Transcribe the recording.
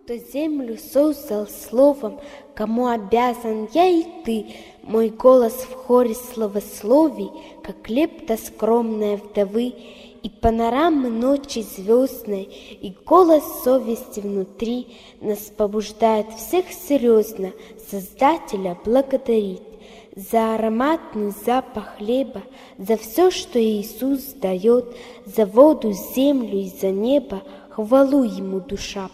кто землю создал словом, кому обязан я и ты. Мой голос в хоре словословий, как лепта скромной вдовы, и панорамы ночи звездной, и голос совести внутри нас побуждает всех серьезно Создателя благодарить за ароматный запах хлеба, за все, что Иисус дает, за воду, землю и за небо. Хвалу Ему душа